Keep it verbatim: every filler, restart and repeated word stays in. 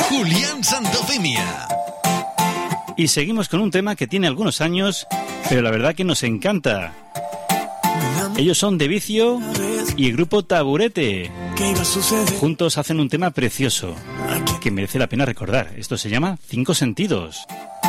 Julián Santofimia. Y seguimos con un tema que tiene algunos años, pero la verdad que nos encanta. Ellos son De Vicio y el grupo Taburete. Juntos hacen un tema precioso que merece la pena recordar. Esto se llama Cinco Sentidos.